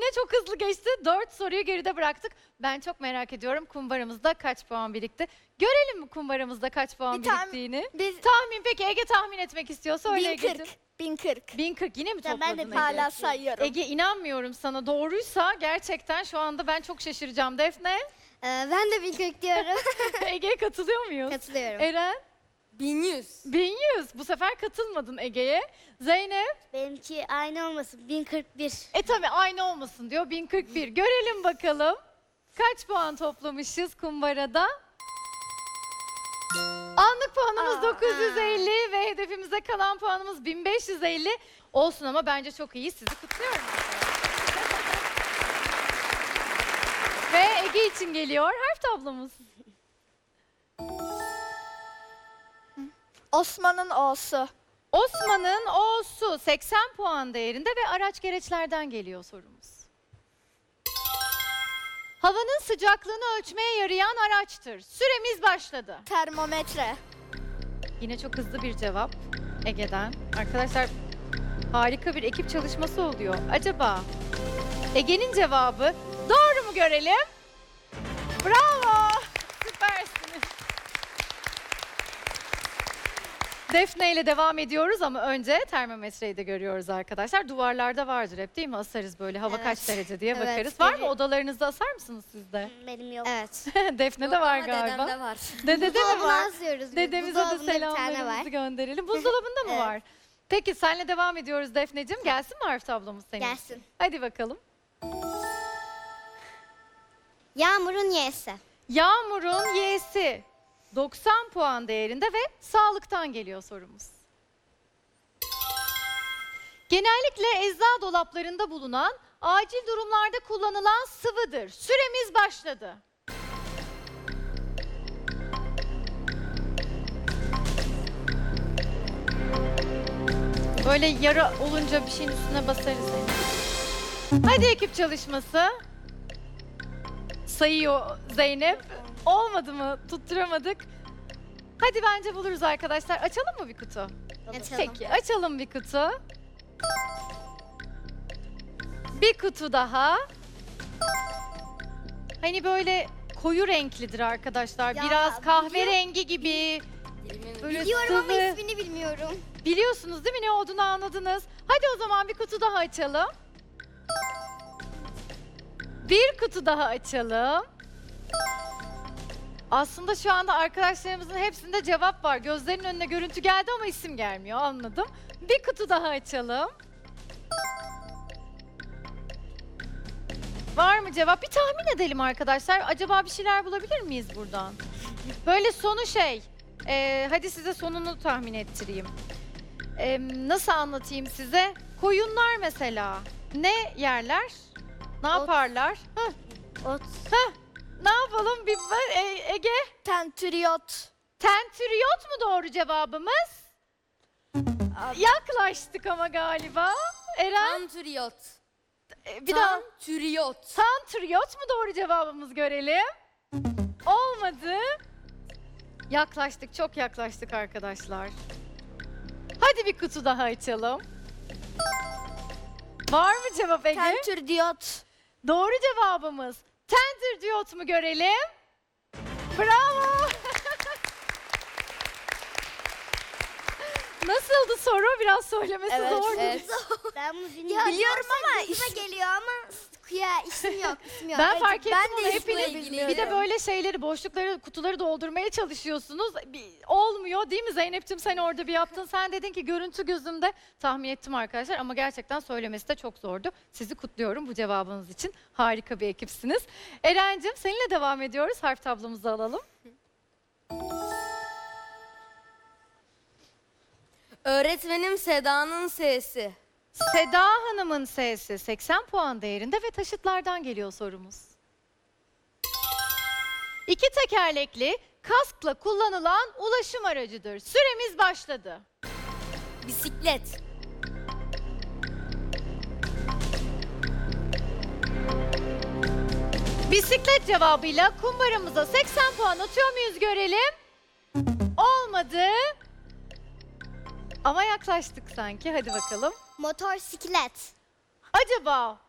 yine çok hızlı geçti. 4 soruyu geride bıraktık. Ben çok merak ediyorum kumbaramızda kaç puan birikti. Görelim mi kumbaramızda kaç puan biriktiğini? Tahmin, peki Ege tahmin etmek istiyor. Söyle Ege'cim. 1040. 1040 yine mi topladın Ben de Ege? hala sayıyorum. Ege, inanmıyorum sana. Doğruysa gerçekten şu anda ben çok şaşıracağım. Defne? Ben de 1040 diyorum. Ege'ye katılıyor muyuz? Katılıyorum. Eren? 1100. 1100. Bu sefer katılmadın Ege'ye. Zeynep? Benimki aynı olmasın. 1041. Tabii aynı olmasın diyor. 1041. Görelim bakalım. Kaç puan toplamışız kumbarada? Anlık puanımız 950 ve hedefimize kalan puanımız 1550. Olsun ama bence çok iyi. Sizi kutluyorum. Ve Ege için geliyor harf tablomuz. Osman'ın O'su. Osman'ın O'su 80 puan değerinde ve araç gereçlerden geliyor sorumuz. Havanın sıcaklığını ölçmeye yarayan araçtır. Süremiz başladı. Termometre. Yine çok hızlı bir cevap Ege'den. Arkadaşlar harika bir ekip çalışması oluyor. Acaba Ege'nin cevabı doğru mu görelim? Bravo! Süpersiniz. Defne ile devam ediyoruz ama önce termometreyi de görüyoruz arkadaşlar. Duvarlarda vardır hep değil mi? Asarız böyle hava kaç derece diye Evet, bakarız. Var mı gece- odalarınızda asar mısınız siz de? Benim yok. Evet. Defne'de var galiba. Dedemde var. Dedede mi var? Asıyoruz. Dedemize de Buzdolabında bir tane var. selamlarımızı gönderelim. Buzdolabında mı Evet. var? Peki senle devam ediyoruz Defneciğim. Gelsin mi harf tablomuz senin? Gelsin. Hadi bakalım. Yağmurun Y'si. Yağmur'un Y'si 90 puan değerinde ve sağlıktan geliyor sorumuz. Genellikle eczacı dolaplarında bulunan acil durumlarda kullanılan sıvıdır. Süremiz başladı. Böyle yara olunca bir şeyin üstüne basarız. Hadi ekip çalışması. Sayıyor Zeynep. Olmadı mı? Tutturamadık. Hadi bence buluruz arkadaşlar. Açalım mı bir kutu? Açalım. Peki açalım bir kutu. Bir kutu daha. Hani böyle koyu renklidir arkadaşlar. Ya, Biraz kahverengi gibi. Böyle Biliyorum ama sıvı. ismini bilmiyorum. Biliyorsunuz değil mi ne olduğunu anladınız. Hadi o zaman bir kutu daha açalım. Bir kutu daha açalım. Aslında şu anda arkadaşlarımızın hepsinde cevap var. Gözlerinin önüne görüntü geldi ama isim gelmiyor, anladım. Bir kutu daha açalım. Var mı cevap? Bir tahmin edelim arkadaşlar. Acaba bir şeyler bulabilir miyiz buradan? Böyle sonu hadi size sonunu tahmin ettireyim. Nasıl anlatayım size? Koyunlar mesela. Ne yerler? Ne yaparlar? Hah, Ot. ne yapalım? Ege? Tentüriyot. Tentüriyot mu doğru cevabımız? Yaklaştık ama galiba. Eren? Tantriyot. Bir daha. Tantriyot. Tantriyot mu doğru cevabımız görelim? Olmadı. Yaklaştık, çok yaklaştık arkadaşlar. Hadi bir kutu daha açalım. Var mı cevap Ege? Tentürdiyot. Doğru cevabımız tender diyot mu görelim? Bravo. Nasıldı soru? Biraz söylemesi Evet, zordu. evet. Ben bunu bilmiyorum. Biliyorum ama geliyor ama isim yok. İsim yok. Ben fark ettim ben de onu ismini hepiniz. bilmiyorum. Bir de böyle şeyleri, boşlukları, kutuları doldurmaya çalışıyorsunuz. Olmuyor değil mi Zeynep'ciğim, sen orada bir yaptın. Sen dedin ki görüntü gözümde, tahmin ettim arkadaşlar ama gerçekten söylemesi de çok zordu. Sizi kutluyorum bu cevabınız için. Harika bir ekipsiniz. Eren'cim seninle devam ediyoruz. Harf tablomuzu alalım. Öğretmenim Seda'nın S'si. Seda Hanım'ın S'si 80 puan değerinde ve taşıtlardan geliyor sorumuz. İki tekerlekli, kaskla kullanılan ulaşım aracıdır. Süremiz başladı. Bisiklet. Bisiklet cevabıyla kumbaramıza 80 puan atıyor muyuz görelim? Olmadı. Ama yaklaştık sanki. Hadi bakalım. Motorsiklet. Acaba